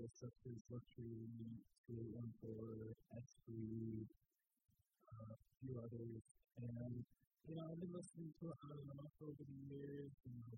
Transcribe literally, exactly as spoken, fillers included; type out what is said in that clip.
artists such as Luxury, Stuart One-Four, S three, uh, a few others. And, you know, I've been listening to it on and off over the years, you know,